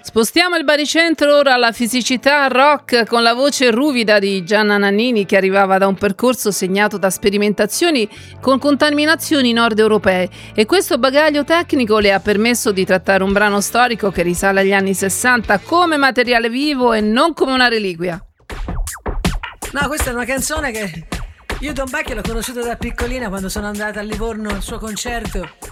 Spostiamo il baricentro ora alla fisicità rock con la voce ruvida di Gianna Nannini, che arrivava da un percorso segnato da sperimentazioni con contaminazioni nord europee, e questo bagaglio tecnico le ha permesso di trattare un brano storico che risale agli anni 60 come materiale vivo e non come una reliquia. No, questa è una canzone che io Don Bacchio l'ho conosciuto da piccolina, quando sono andata a Livorno al suo concerto.